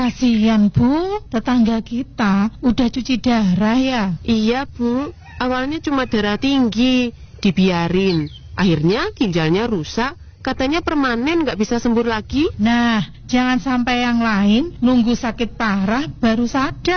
Kasihan Bu, tetangga kita udah cuci darah ya. Iya Bu, awalnya cuma darah tinggi, dibiarin. Akhirnya ginjalnya rusak, katanya permanen gak bisa sembuh lagi. Nah, jangan sampai yang lain nunggu sakit parah baru sadar.